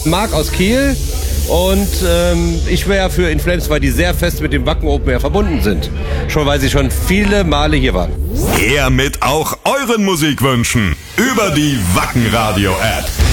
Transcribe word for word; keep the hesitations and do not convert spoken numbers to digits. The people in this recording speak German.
Marc aus Kiel. Und ähm, ich wäre für In Flames, weil die sehr fest mit dem Wacken Open Air verbunden sind. Schon weil sie schon viele Male hier waren. Her mit auch euren Musikwünschen über die Wacken Radio App.